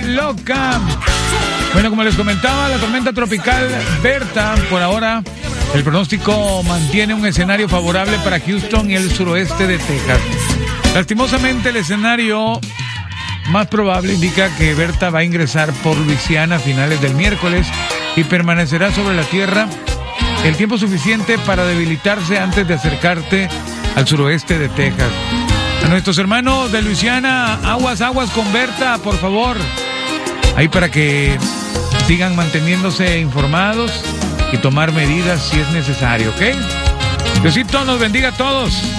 loca. Bueno, como les comentaba, la tormenta tropical Berta, por ahora, el pronóstico mantiene un escenario favorable para Houston y el suroeste de Texas. Lastimosamente, el escenario más probable indica que Berta va a ingresar por Luisiana a finales del miércoles y permanecerá sobre la tierra el tiempo suficiente para debilitarse antes de acercarte al suroeste de Texas. A nuestros hermanos de Luisiana, aguas con Berta, por favor. Ahí para que sigan manteniéndose informados y tomar medidas si es necesario, ¿ok? Diosito nos bendiga a todos.